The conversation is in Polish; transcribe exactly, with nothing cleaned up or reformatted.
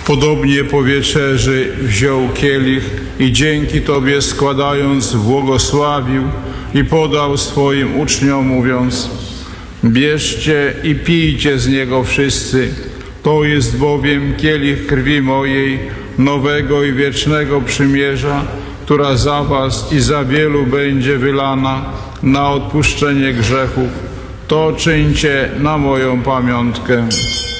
Podobnie po wieczerzy wziął kielich i dzięki Tobie składając błogosławił i podał swoim uczniom, mówiąc: bierzcie i pijcie z niego wszyscy, to jest bowiem kielich krwi mojej, nowego i wiecznego przymierza, która za was i za wielu będzie wylana na odpuszczenie grzechów. To czyńcie na moją pamiątkę.